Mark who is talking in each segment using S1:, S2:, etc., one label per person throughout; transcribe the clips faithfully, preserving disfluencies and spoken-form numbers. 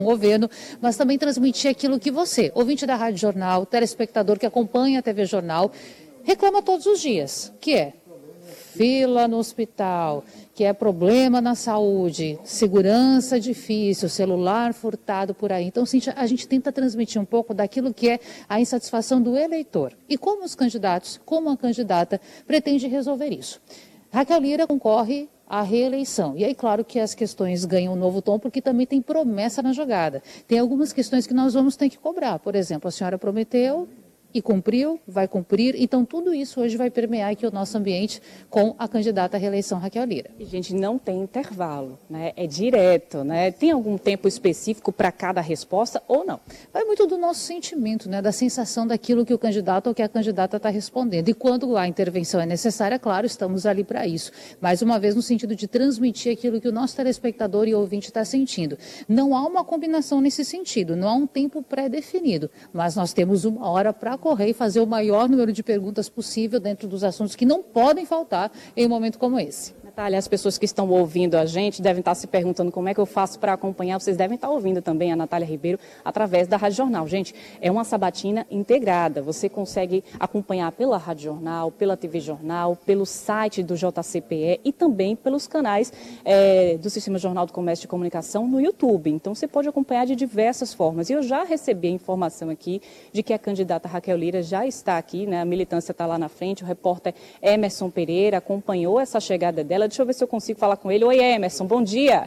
S1: governo, mas também transmitir aquilo que você, ouvinte da Rádio Jornal, telespectador que acompanha a T V Jornal, reclama todos os dias, que é fila no hospital, que é problema na saúde, segurança difícil, celular furtado por aí. Então, Cíntia, a gente tenta transmitir um pouco daquilo que é a insatisfação do eleitor. E como os candidatos, como a candidata, pretende resolver isso. Raquel Lira concorre à reeleição. E aí, claro que as questões ganham um novo tom, porque também tem promessa na jogada. Tem algumas questões que nós vamos ter que cobrar. Por exemplo, a senhora prometeu e cumpriu, vai cumprir. Então, tudo isso hoje vai permear aqui o nosso ambiente com a candidata à reeleição, Raquel Lira.
S2: E, gente, não tem intervalo, né? É direto, né? Tem algum tempo específico para cada resposta ou não?
S1: Vai muito do nosso sentimento, né? Da sensação daquilo que o candidato ou que a candidata está respondendo. E quando a intervenção é necessária, claro, estamos ali para isso. Mais uma vez, no sentido de transmitir aquilo que o nosso telespectador e ouvinte está sentindo. Não há uma combinação nesse sentido, não há um tempo pré-definido, mas nós temos uma hora para correr e fazer o maior número de perguntas possível dentro dos assuntos que não podem faltar em um momento como esse.
S2: Natália, as pessoas que estão ouvindo a gente devem estar se perguntando como é que eu faço para acompanhar. Vocês devem estar ouvindo também a Natália Ribeiro através da Rádio Jornal. Gente, é uma sabatina integrada. Você consegue acompanhar pela Rádio Jornal, pela T V Jornal, pelo site do J C P E e também pelos canais é, do Sistema Jornal do Comércio e Comunicação no YouTube. Então, você pode acompanhar de diversas formas. E eu já recebi a informação aqui de que a candidata Raquel Lira já está aqui, né? A militância está lá na frente. O repórter Emerson Pereira acompanhou essa chegada dela. Deixa eu ver se eu consigo falar com ele. Oi, Emerson, bom dia.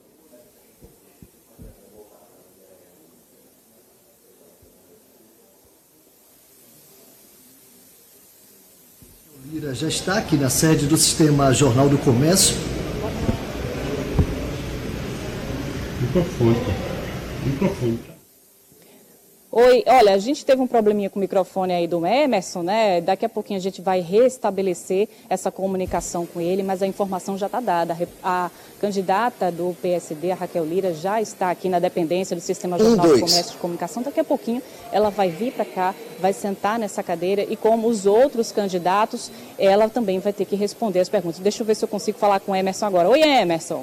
S3: Lira já está aqui na sede do Sistema Jornal do Comércio.
S4: Microfone. Microfone.
S2: Oi, olha, a gente teve um probleminha com o microfone aí do Emerson, né? Daqui a pouquinho a gente vai restabelecer essa comunicação com ele, mas a informação já está dada. A candidata do P S D, a Raquel Lira, já está aqui na dependência do Sistema Jornal um, do Comércio e Comunicação. Daqui a pouquinho ela vai vir para cá, vai sentar nessa cadeira e, como os outros candidatos, ela também vai ter que responder as perguntas. Deixa eu ver se eu consigo falar com o Emerson agora. Oi, Emerson.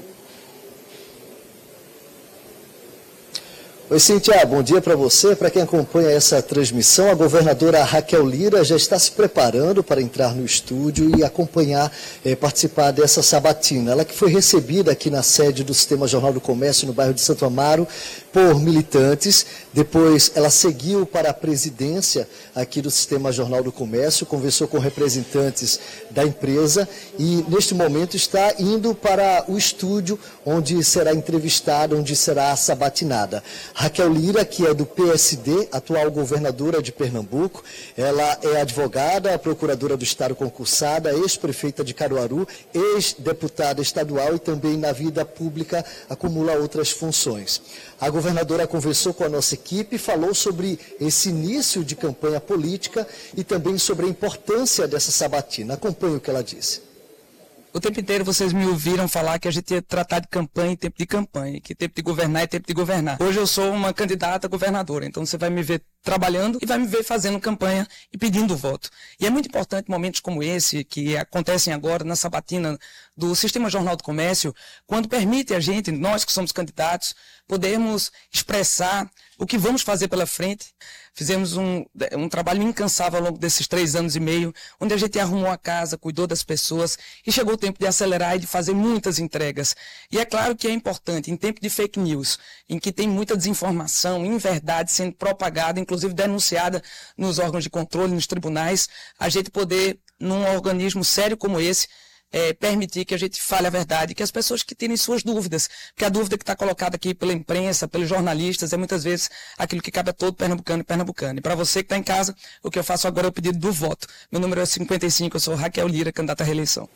S3: Oi, Cíntia, bom dia para você. Para quem acompanha essa transmissão, a governadora Raquel Lira já está se preparando para entrar no estúdio e acompanhar, eh, participar dessa sabatina. Ela que foi recebida aqui na sede do Sistema Jornal do Comércio, no bairro de Santo Amaro, por militantes. Depois ela seguiu para a presidência aqui do Sistema Jornal do Comércio, conversou com representantes da empresa e, neste momento, está indo para o estúdio onde será entrevistada, onde será sabatinada. Raquel Lira, que é do P S D, atual governadora de Pernambuco, ela é advogada, procuradora do Estado concursada, ex-prefeita de Caruaru, ex-deputada estadual e também na vida pública acumula outras funções. A governadora conversou com a nossa equipe e falou sobre esse início de campanha política e também sobre a importância dessa sabatina. Acompanhe o que ela disse.
S5: O tempo inteiro vocês me ouviram falar que a gente ia tratar de campanha em tempo de campanha, que tempo de governar é tempo de governar. Hoje eu sou uma candidata a governadora, então você vai me ver trabalhando e vai me ver fazendo campanha e pedindo voto. E é muito importante momentos como esse, que acontecem agora na sabatina do Sistema Jornal do Comércio, quando permite a gente, nós que somos candidatos, podermos expressar o que vamos fazer pela frente. Fizemos um, um trabalho incansável ao longo desses três anos e meio, onde a gente arrumou a casa, cuidou das pessoas e chegou o tempo de acelerar e de fazer muitas entregas. E é claro que é importante, em tempo de fake news, em que tem muita desinformação, inverdade sendo propagada, inclusive denunciada nos órgãos de controle, nos tribunais, a gente poder, num organismo sério como esse, É, permitir que a gente fale a verdade, que as pessoas que tirem suas dúvidas, porque a dúvida que está colocada aqui pela imprensa, pelos jornalistas, é muitas vezes aquilo que cabe a todo pernambucano e pernambucano. E para você que está em casa, o que eu faço agora é o pedido do voto. Meu número é cinquenta e cinco, eu sou Raquel Lira, candidata à reeleição.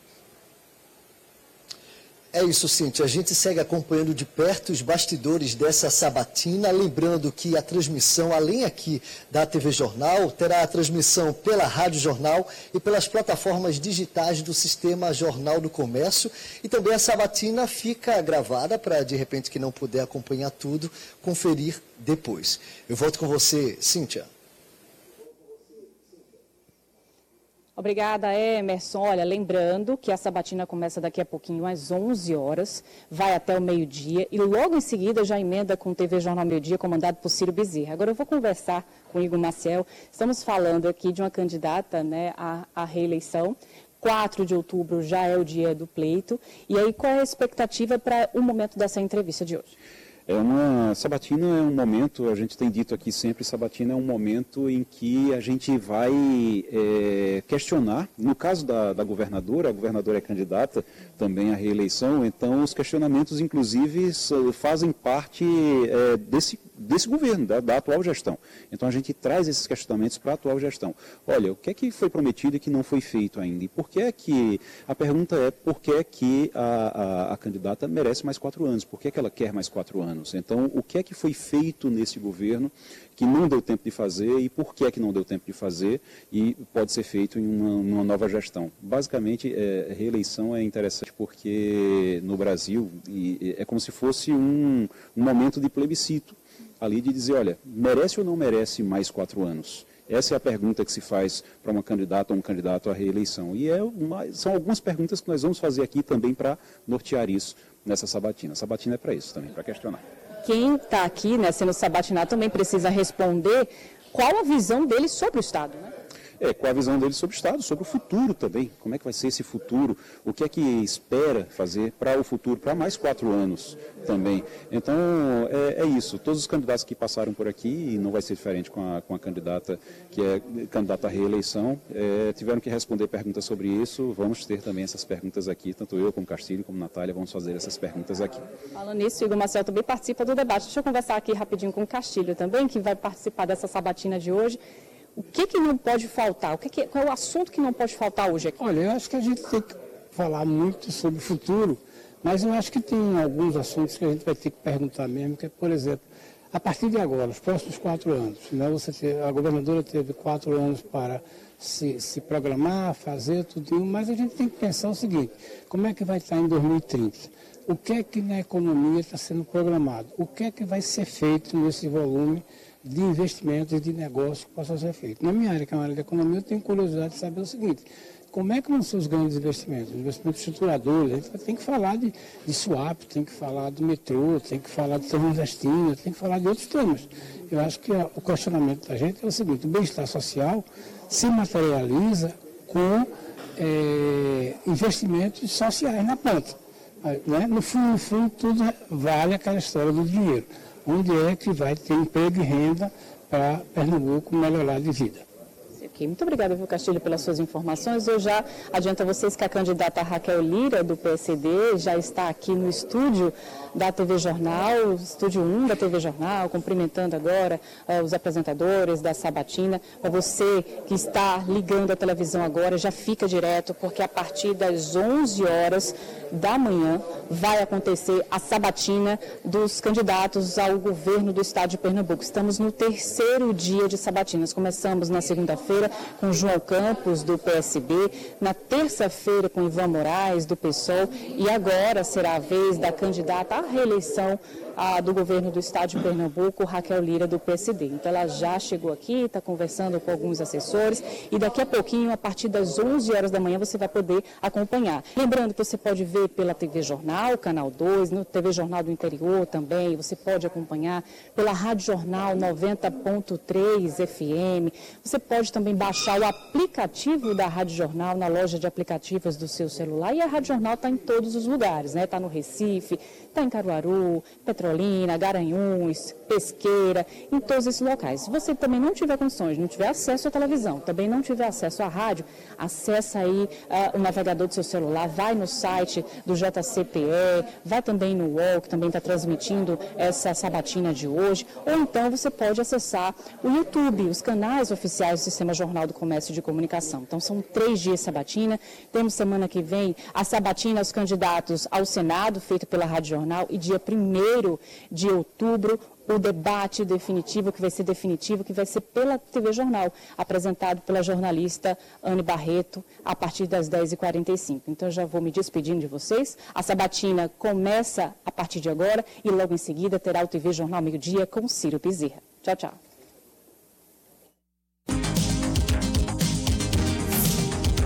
S3: É isso, Cíntia. A gente segue acompanhando de perto os bastidores dessa sabatina, lembrando que a transmissão, além aqui da T V Jornal, terá a transmissão pela Rádio Jornal e pelas plataformas digitais do Sistema Jornal do Comércio. E também a sabatina fica gravada para, de repente, que não puder acompanhar tudo, conferir depois. Eu volto com você, Cíntia.
S2: Obrigada, Emerson. Olha, lembrando que a sabatina começa daqui a pouquinho às onze horas, vai até o meio-dia e logo em seguida já emenda com o T V Jornal Meio Dia, comandado por Ciro Bezerra. Agora eu vou conversar com o Igor Maciel. Estamos falando aqui de uma candidata, né, à, à reeleição. quatro de outubro já é o dia do pleito. E aí, qual é a expectativa para o momento dessa entrevista de hoje?
S6: É uma, sabatina é um momento, a gente tem dito aqui sempre, sabatina é um momento em que a gente vai é, questionar, no caso da, da governadora, a governadora é candidata também à reeleição, então os questionamentos inclusive fazem parte é, desse, desse governo, da, da atual gestão. Então a gente traz esses questionamentos para a atual gestão. Olha, o que é que foi prometido e que não foi feito ainda? E por que é que, a pergunta é por que é que a, a, a candidata merece mais quatro anos? Por que é que ela quer mais quatro anos? Então, o que é que foi feito nesse governo que não deu tempo de fazer e por que é que não deu tempo de fazer e pode ser feito em uma, uma nova gestão? Basicamente, é, reeleição é interessante porque no Brasil e, é como se fosse um, um momento de plebiscito ali de dizer, olha, merece ou não merece mais quatro anos? Essa é a pergunta que se faz para uma candidata ou um candidato à reeleição. E é uma, são algumas perguntas que nós vamos fazer aqui também para nortear isso nessa sabatina. A sabatina é para isso também, para questionar.
S2: Quem está aqui, né, sendo sabatinado, também precisa responder qual a visão dele sobre o Estado, né?
S6: É, qual a visão dele sobre o Estado, sobre o futuro também. Como é que vai ser esse futuro? O que é que espera fazer para o futuro, para mais quatro anos também. Então, é, é isso. Todos os candidatos que passaram por aqui, e não vai ser diferente com a, com a candidata que é candidata à reeleição, é, tiveram que responder perguntas sobre isso. Vamos ter também essas perguntas aqui, tanto eu como Castilho, como Natália, vamos fazer essas perguntas aqui.
S2: Falando nisso, o Igor Maciel também participa do debate. Deixa eu conversar aqui rapidinho com o Castilho também, que vai participar dessa sabatina de hoje. O que que não pode faltar? O que que, qual é o assunto que não pode faltar hoje aqui?
S7: Olha, eu acho que a gente tem que falar muito sobre o futuro, mas eu acho que tem alguns assuntos que a gente vai ter que perguntar mesmo, que é, por exemplo, a partir de agora, os próximos quatro anos, né, você teve, a governadora teve quatro anos para se, se programar, fazer tudo, mas a gente tem que pensar o seguinte, como é que vai estar em dois mil e trinta? O que é que na economia está sendo programado? O que é que vai ser feito nesse volume de investimentos e de negócios que possam ser feitos? Na minha área, que é uma área de economia, eu tenho curiosidade de saber o seguinte, como é que vão ser os grandes investimentos? Investimentos estruturadores, a gente tem que falar de, de swap, tem que falar do metrô, tem que falar de transvestina, tem que falar de outros temas. Eu acho que a, o questionamento da gente é o seguinte, o bem-estar social se materializa com é, investimentos sociais na ponta. Né? No fundo, no fundo, tudo vale aquela história do dinheiro. Onde é que vai ter emprego e renda para Pernambuco melhorar de vida.
S2: Okay, muito obrigada, viu, Castilho, pelas suas informações. Eu já adianto a vocês que a candidata Raquel Lira, do P S D, já está aqui no estúdio da T V Jornal, estúdio um da T V Jornal, cumprimentando agora uh, os apresentadores da sabatina. Para você que está ligando a televisão agora, já fica direto, porque a partir das onze horas da manhã vai acontecer a sabatina dos candidatos ao governo do estado de Pernambuco. Estamos no terceiro dia de sabatinas. Começamos na segunda-feira com João Campos, do P S B, na terça-feira com Ivan Moraes, do PSOL, e agora será a vez da candidata à reeleição a, do governo do estado de Pernambuco, Raquel Lira, do P S D. Então ela já chegou aqui, está conversando com alguns assessores e daqui a pouquinho, a partir das onze horas da manhã, você vai poder acompanhar. Lembrando que você pode ver pela T V Jornal, Canal dois, no T V Jornal do Interior também, você pode acompanhar pela Rádio Jornal noventa ponto três F M, você pode também baixar o aplicativo da Rádio Jornal na loja de aplicativos do seu celular, e a Rádio Jornal está em todos os lugares, né? Está no Recife, está em Caruaru, Petrolina, Garanhuns, Pesqueira, em todos esses locais. Se você também não tiver condições, não tiver acesso à televisão, também não tiver acesso à rádio, acessa aí uh, o navegador do seu celular, vai no site do J C P E, vai também no U O L, que também está transmitindo essa sabatina de hoje, ou então você pode acessar o YouTube, os canais oficiais do Sistema Jornal do Comércio e de Comunicação. Então são três dias de sabatina, temos semana que vem a sabatina aos candidatos ao Senado, feito pela Rádio Jornal, e dia primeiro de outubro, o debate definitivo, que vai ser definitivo, que vai ser pela T V Jornal, apresentado pela jornalista Anne Barreto, a partir das dez e quarenta e cinco. Então, eu já vou me despedindo de vocês. A sabatina começa a partir de agora e logo em seguida terá o T V Jornal Meio Dia com Ciro Bezerra. Tchau, tchau.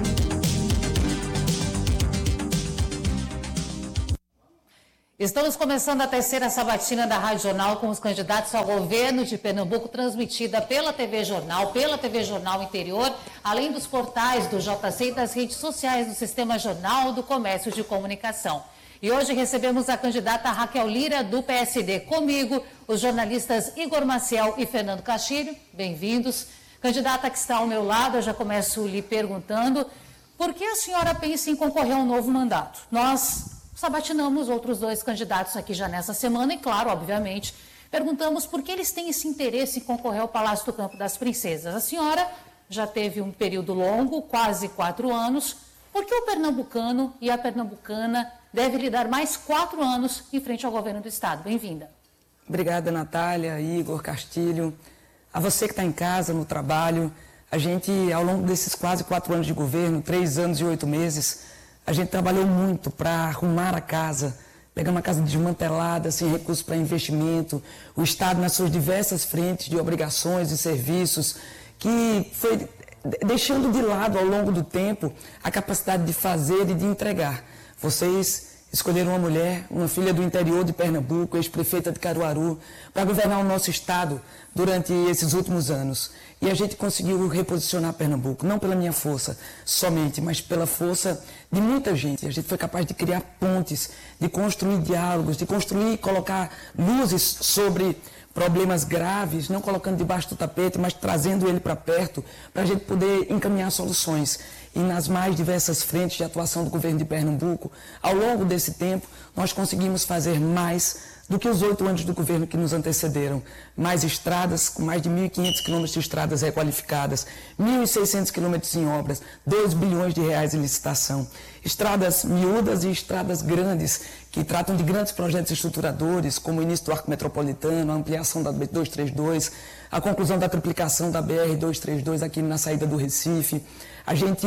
S1: Estamos começando a terceira sabatina da Rádio Jornal com os candidatos ao governo de Pernambuco, transmitida pela T V Jornal, pela T V Jornal Interior, além dos portais do J C e das redes sociais do Sistema Jornal do Comércio de Comunicação. E hoje recebemos a candidata Raquel Lira, do P S D. Comigo, os jornalistas Igor Maciel e Fernando Castilho. Bem-vindos. Candidata que está ao meu lado, eu já começo lhe perguntando, por que a senhora pensa em concorrer a um novo mandato? Nós sabatinamos outros dois candidatos aqui já nessa semana e, claro, obviamente, perguntamos por que eles têm esse interesse em concorrer ao Palácio do Campo das Princesas. A senhora já teve um período longo, quase quatro anos. Por que o pernambucano e a pernambucana devem lhe dar mais quatro anos em frente ao governo do Estado? Bem-vinda.
S5: Obrigada, Natália, Igor, Castilho. A você que está em casa, no trabalho, a gente, ao longo desses quase quatro anos de governo, três anos e oito meses, a gente trabalhou muito para arrumar a casa, pegar uma casa desmantelada, sem recursos para investimento, o Estado nas suas diversas frentes de obrigações e serviços, que foi deixando de lado ao longo do tempo a capacidade de fazer e de entregar. Vocês escolheram uma mulher, uma filha do interior de Pernambuco, ex-prefeita de Caruaru, para governar o nosso estado durante esses últimos anos. E a gente conseguiu reposicionar Pernambuco, não pela minha força somente, mas pela força de muita gente. A gente foi capaz de criar pontes, de construir diálogos, de construir e colocar luzes sobre problemas graves, não colocando debaixo do tapete, mas trazendo ele para perto, para a gente poder encaminhar soluções. E nas mais diversas frentes de atuação do governo de Pernambuco, ao longo desse tempo, nós conseguimos fazer mais do que os oito anos do governo que nos antecederam. Mais estradas, com mais de mil e quinhentos quilômetros de estradas requalificadas, mil e seiscentos quilômetros em obras, dois bilhões de reais em licitação. Estradas miúdas e estradas grandes, que tratam de grandes projetos estruturadores, como o início do Arco Metropolitano, a ampliação da B duzentos e trinta e dois, a conclusão da triplicação da B R duzentos e trinta e dois aqui na saída do Recife. A gente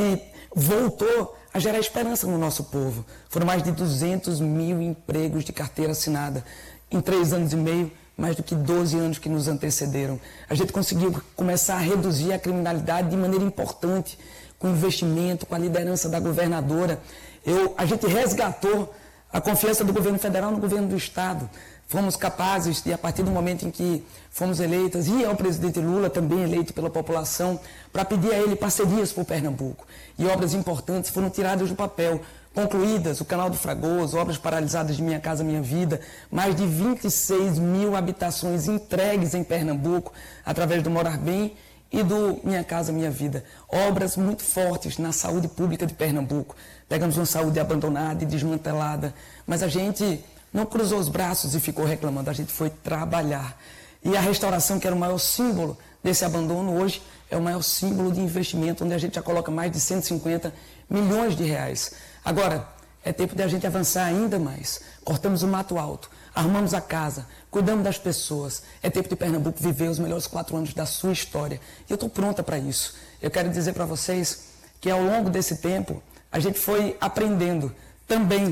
S5: voltou a gerar esperança no nosso povo. Foram mais de duzentos mil empregos de carteira assinada em três anos e meio, mais do que doze anos que nos antecederam. A gente conseguiu começar a reduzir a criminalidade de maneira importante, com investimento, com a liderança da governadora. Eu, a gente resgatou a confiança do governo federal no governo do Estado. Fomos capazes de, a partir do momento em que fomos eleitas, e ao presidente Lula, também eleito pela população, para pedir a ele parcerias por Pernambuco. E obras importantes foram tiradas do papel, concluídas, o Canal do Fragoso, obras paralisadas de Minha Casa Minha Vida, mais de vinte e seis mil habitações entregues em Pernambuco, através do Morar Bem e do Minha Casa Minha Vida. Obras muito fortes na saúde pública de Pernambuco. Pegamos uma saúde abandonada e desmantelada, mas a gente não cruzou os braços e ficou reclamando, a gente foi trabalhar. E a restauração, que era o maior símbolo desse abandono, hoje é o maior símbolo de investimento, onde a gente já coloca mais de cento e cinquenta milhões de reais. Agora, é tempo de a gente avançar ainda mais. Cortamos o mato alto, arrumamos a casa, cuidamos das pessoas. É tempo de Pernambuco viver os melhores quatro anos da sua história. E eu estou pronta para isso. Eu quero dizer para vocês que ao longo desse tempo, a gente foi aprendendo também,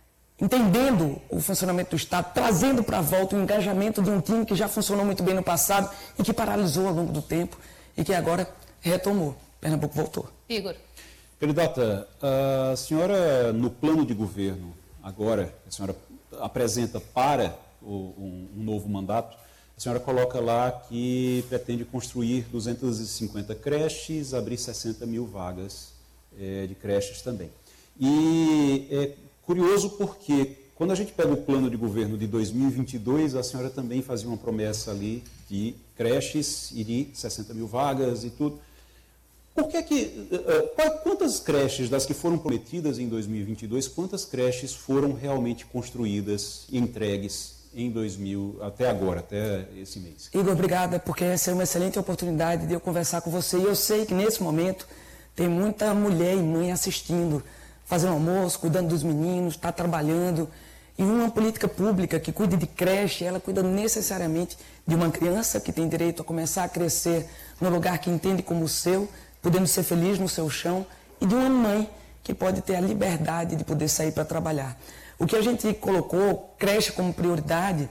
S5: entendendo o funcionamento do Estado, trazendo para a volta o engajamento de um time que já funcionou muito bem no passado e que paralisou ao longo do tempo e que agora retomou. Pernambuco voltou.
S1: Igor.
S6: Candidata, a senhora, no plano de governo, agora, a senhora apresenta para o, um, um novo mandato, a senhora coloca lá que pretende construir duzentas e cinquenta creches, abrir sessenta mil vagas é, de creches também. E é curioso porque, quando a gente pega o plano de governo de dois mil e vinte e dois, a senhora também fazia uma promessa ali de creches e de sessenta mil vagas e tudo. Por que que, quantas creches das que foram prometidas em dois mil e vinte e dois, quantas creches foram realmente construídas e entregues em dois mil, até agora, até esse mês?
S5: Igor, obrigada, porque essa é uma excelente oportunidade de eu conversar com você. E eu sei que nesse momento tem muita mulher e mãe assistindo, fazendo almoço, cuidando dos meninos, está trabalhando. E uma política pública que cuide de creche, ela cuida necessariamente de uma criança que tem direito a começar a crescer no lugar que entende como o seu, podendo ser feliz no seu chão, e de uma mãe que pode ter a liberdade de poder sair para trabalhar. O que a gente colocou, creche como prioridade,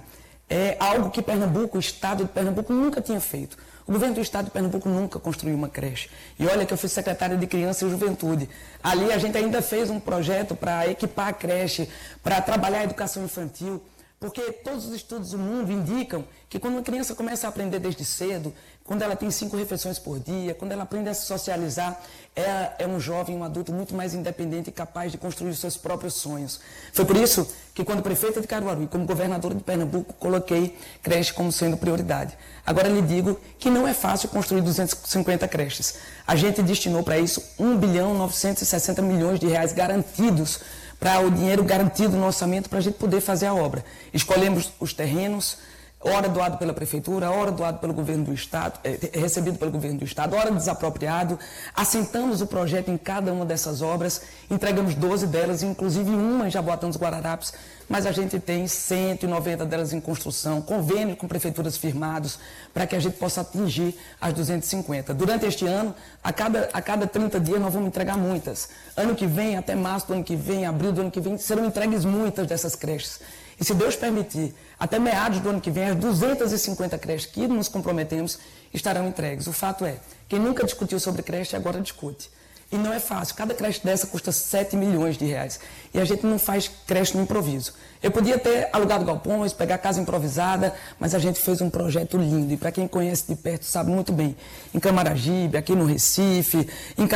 S5: é algo que Pernambuco, o estado de Pernambuco, nunca tinha feito. O governo do estado de Pernambuco nunca construiu uma creche. E olha que eu fui secretária de Criança e Juventude. Ali a gente ainda fez um projeto para equipar a creche, para trabalhar a educação infantil. Porque todos os estudos do mundo indicam que quando uma criança começa a aprender desde cedo, quando ela tem cinco refeições por dia, quando ela aprende a se socializar, é, é um jovem, um adulto muito mais independente e capaz de construir os seus próprios sonhos. Foi por isso que, quando prefeita de Caruaru e como governadora de Pernambuco, coloquei creche como sendo prioridade. Agora lhe digo que não é fácil construir duzentas e cinquenta creches. A gente destinou para isso um bilhão novecentos e sessenta milhões de reais garantidos, para o dinheiro garantido no orçamento para a gente poder fazer a obra. Escolhemos os terrenos, ora doado pela prefeitura, ora doado pelo governo do estado, é, recebido pelo governo do estado, ora desapropriado, assentamos o projeto em cada uma dessas obras, entregamos doze delas, inclusive uma em Jaboatão dos Guararapes, mas a gente tem cento e noventa delas em construção, convênios com prefeituras firmados, para que a gente possa atingir as duzentas e cinquenta. Durante este ano, a cada, a cada trinta dias nós vamos entregar muitas. Ano que vem, até março do ano que vem, abril do ano que vem, serão entregues muitas dessas creches. E se Deus permitir, até meados do ano que vem, as duzentas e cinquenta creches que nos comprometemos estarão entregues. O fato é, quem nunca discutiu sobre creche agora discute. E não é fácil. Cada creche dessa custa sete milhões de reais. E a gente não faz creche no improviso. Eu podia ter alugado galpões, pegar casa improvisada, mas a gente fez um projeto lindo. E para quem conhece de perto sabe muito bem. Em Camaragibe, aqui no Recife, em